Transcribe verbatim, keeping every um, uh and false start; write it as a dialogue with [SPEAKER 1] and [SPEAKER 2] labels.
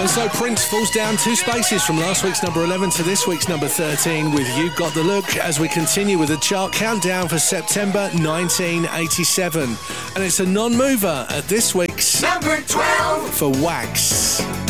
[SPEAKER 1] And so Prince falls down two spaces from last week's number eleven to this week's number thirteen with You Got the Look, as we continue with the chart countdown for September nineteen eighty-seven. And it's a non-mover at this week's
[SPEAKER 2] number twelve
[SPEAKER 1] for Wax.